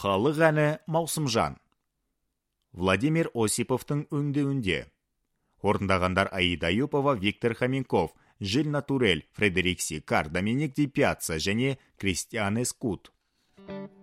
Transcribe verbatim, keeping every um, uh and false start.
Халық әні Маусымжан. Владимир Осиповтың өңдеуінде. Орындағандар Аида Юпова, Виктор Хоменков, Жиль Натурель, Фредерик Сикар, Доминик Ди Пьяцца және Кристиан Эскут.